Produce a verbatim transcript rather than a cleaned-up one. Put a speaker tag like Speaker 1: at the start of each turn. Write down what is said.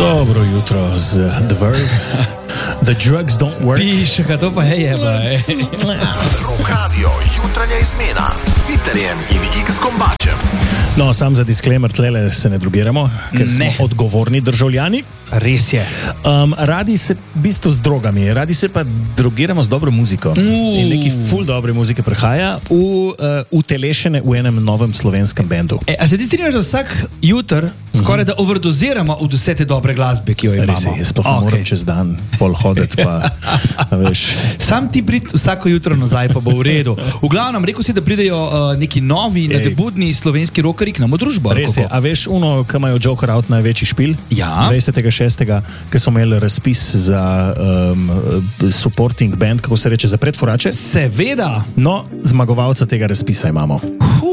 Speaker 1: Dobro jutro z The Verve. The drugs don't work.
Speaker 2: Piše, kaj to pa je jeba.
Speaker 3: Rock Radio, jutranja izmena s Siterjem in X-Kombačem.
Speaker 1: No, sam za disclaimer, tlele se ne drogiramo, ker smo
Speaker 2: Ne.
Speaker 1: odgovorni državljani.
Speaker 2: Res je.
Speaker 1: Um, radi se v bistvu z drogami, radi se pa drogiramo z dobro muziko.
Speaker 2: Uh.
Speaker 1: In neki ful dobre muzike prihaja v, uh, utelešene v enem novem slovenskem bendu.
Speaker 2: E, a se ti strinjaš, da vsak jutr skoraj da overdoziramo od vse te dobre glasbe, ki jo imamo?
Speaker 1: Res je, jaz sploh ne morem čez dan pol hoditi, pa, a veš.
Speaker 2: Sam ti prid vsako jutro nazaj, pa bo v redu. V glavnem, rekel si, da pridejo uh, neki novi, nadebudni slovenski rockerji k nam v družbo.
Speaker 1: Res je, a veš, uno, ki imajo Joker Out največji špil?
Speaker 2: Ja.
Speaker 1: dvajsetega šestega, ki smo imeli razpis za um, supporting band, kako se reče, za predforače.
Speaker 2: Seveda.
Speaker 1: No, zmagovalca tega razpisa imamo.
Speaker 2: Hu,